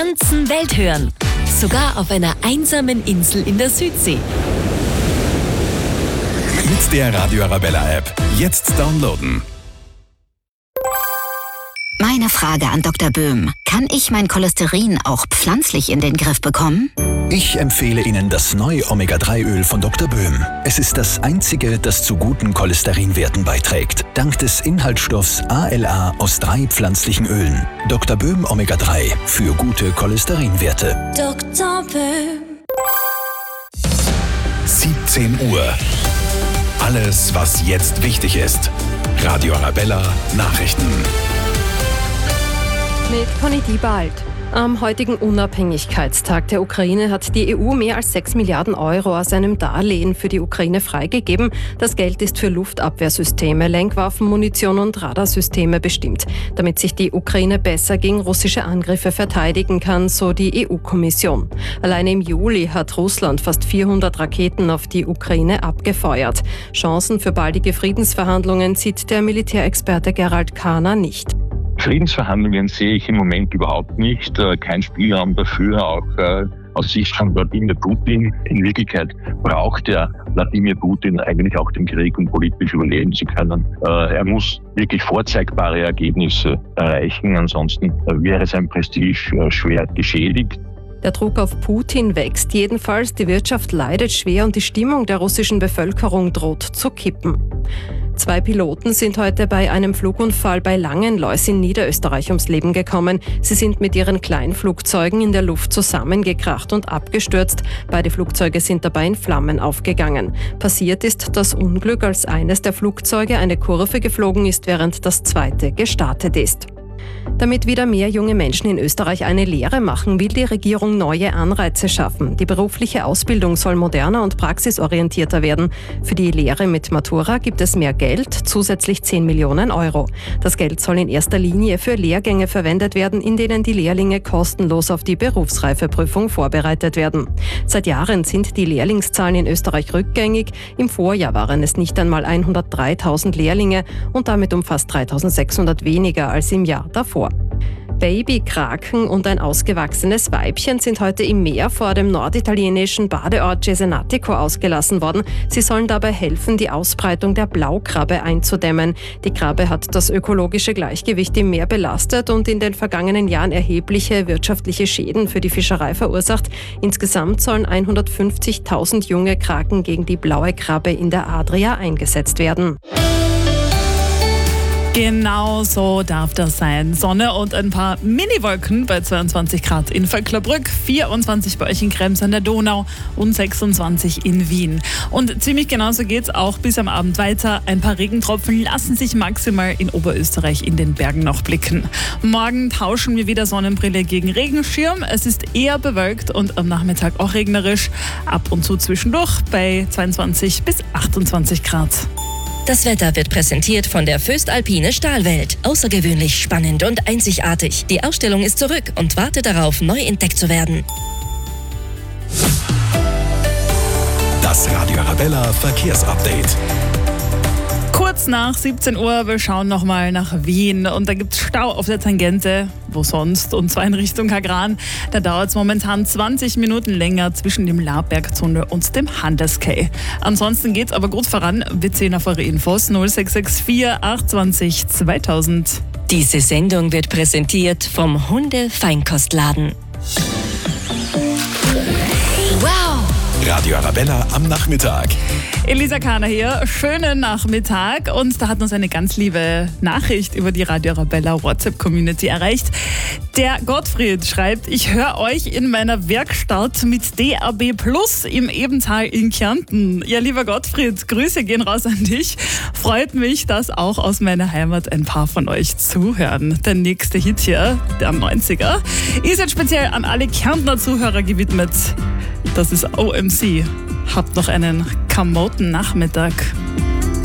ganzen Welt hören. Sogar auf einer einsamen Insel in der Südsee. Mit der Radio Arabella App. Jetzt downloaden. Meine Frage an Dr. Böhm. Kann ich mein Cholesterin auch pflanzlich in den Griff bekommen? Ich empfehle Ihnen das neue Omega-3-Öl von Dr. Böhm. Es ist das einzige, das zu guten Cholesterinwerten beiträgt. Dank des Inhaltsstoffs ALA aus 3 pflanzlichen Ölen. Dr. Böhm Omega-3 für gute Cholesterinwerte. Dr. Böhm. 17 Uhr. Alles, was jetzt wichtig ist. Radio Arabella Nachrichten. Mit Conny Diebald. Am heutigen Unabhängigkeitstag der Ukraine hat die EU mehr als 6 Milliarden Euro aus einem Darlehen für die Ukraine freigegeben. Das Geld ist für Luftabwehrsysteme, Lenkwaffen, Munition und Radarsysteme bestimmt, damit sich die Ukraine besser gegen russische Angriffe verteidigen kann, so die EU-Kommission. Alleine im Juli hat Russland fast 400 Raketen auf die Ukraine abgefeuert. Chancen für baldige Friedensverhandlungen sieht der Militärexperte Gerald Kahner nicht. Friedensverhandlungen sehe ich im Moment überhaupt nicht. Kein Spielraum dafür, auch aus Sicht von Wladimir Putin. In Wirklichkeit braucht der Wladimir Putin eigentlich auch den Krieg, um politisch überleben zu können. Er muss wirklich vorzeigbare Ergebnisse erreichen, ansonsten wäre sein Prestige schwer geschädigt. Der Druck auf Putin wächst jedenfalls, die Wirtschaft leidet schwer und die Stimmung der russischen Bevölkerung droht zu kippen. 2 Piloten sind heute bei einem Flugunfall bei Langenlois in Niederösterreich ums Leben gekommen. Sie sind mit ihren Kleinflugzeugen in der Luft zusammengekracht und abgestürzt. Beide Flugzeuge sind dabei in Flammen aufgegangen. Passiert ist das Unglück, als eines der Flugzeuge eine Kurve geflogen ist, während das zweite gestartet ist. Damit wieder mehr junge Menschen in Österreich eine Lehre machen, will die Regierung neue Anreize schaffen. Die berufliche Ausbildung soll moderner und praxisorientierter werden. Für die Lehre mit Matura gibt es mehr Geld, zusätzlich 10 Millionen Euro. Das Geld soll in erster Linie für Lehrgänge verwendet werden, in denen die Lehrlinge kostenlos auf die Berufsreifeprüfung vorbereitet werden. Seit Jahren sind die Lehrlingszahlen in Österreich rückgängig. Im Vorjahr waren es nicht einmal 103.000 Lehrlinge und damit um fast 3.600 weniger als im Jahr davor. Babykraken und ein ausgewachsenes Weibchen sind heute im Meer vor dem norditalienischen Badeort Cesenatico ausgelassen worden. Sie sollen dabei helfen, die Ausbreitung der Blaukrabbe einzudämmen. Die Krabbe hat das ökologische Gleichgewicht im Meer belastet und in den vergangenen Jahren erhebliche wirtschaftliche Schäden für die Fischerei verursacht. Insgesamt sollen 150.000 junge Kraken gegen die blaue Krabbe in der Adria eingesetzt werden. Genau so darf das sein. Sonne und ein paar Mini-Wolken bei 22 Grad in Vöcklerbrück, 24 bei euch in Krems an der Donau und 26 in Wien. Und ziemlich genauso geht's auch bis am Abend weiter. Ein paar Regentropfen lassen sich maximal in Oberösterreich in den Bergen noch blicken. Morgen tauschen wir wieder Sonnenbrille gegen Regenschirm. Es ist eher bewölkt und am Nachmittag auch regnerisch. Ab und zu zwischendurch bei 22 bis 28 Grad. Das Wetter wird präsentiert von der Föstalpine Stahlwelt. Außergewöhnlich spannend und einzigartig. Die Ausstellung ist zurück und wartet darauf, neu entdeckt zu werden. Das Radio Arabella Verkehrsupdate. Kurz nach 17 Uhr, wir schauen nochmal nach Wien und da gibt es Stau auf der Tangente, wo sonst, und zwar in Richtung Kagran. Da dauert es momentan 20 Minuten länger zwischen dem Labergtunnel und dem Handelsquai. Ansonsten geht es aber gut voran. Wir zählen auf eure Infos 0664 820 2000. Diese Sendung wird präsentiert vom Hunde-Feinkostladen. Wow! Radio Arabella am Nachmittag. Elisa Kahner hier, schönen Nachmittag und da hat uns eine ganz liebe Nachricht über die Radio Arabella WhatsApp-Community erreicht. Der Gottfried schreibt, ich höre euch in meiner Werkstatt mit DAB Plus im Ebental in Kärnten. Ja, lieber Gottfried, Grüße gehen raus an dich. Freut mich, dass auch aus meiner Heimat ein paar von euch zuhören. Der nächste Hit hier, der 90er, ist jetzt speziell an alle Kärntner Zuhörer gewidmet. Das ist OMC. Habt noch einen kamoten Nachmittag.